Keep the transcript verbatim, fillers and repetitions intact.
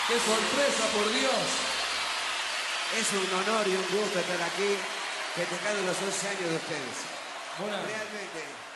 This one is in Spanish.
¡Qué sorpresa, por Dios! Es un honor y un gusto estar aquí festejando los once años de ustedes. Bueno. Realmente.